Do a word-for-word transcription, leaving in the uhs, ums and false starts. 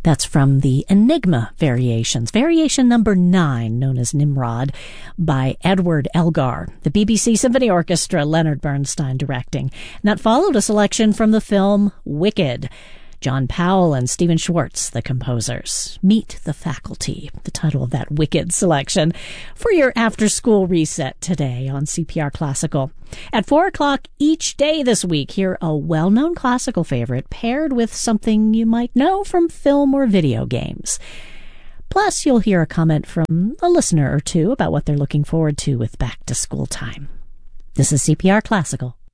That's from the Enigma Variations, variation number nine, known as Nimrod, by Edward Elgar, the B B C Symphony Orchestra, Leonard Bernstein directing. And that followed a selection from the film Wicked. John Powell and Stephen Schwartz, the composers. Meet the Faculty, the title of that Wicked selection, for your after-school reset today on C P R Classical. At four o'clock each day this week, hear a well-known classical favorite paired with something you might know from film or video games. Plus, you'll hear a comment from a listener or two about what they're looking forward to with back-to-school time. This is C P R Classical.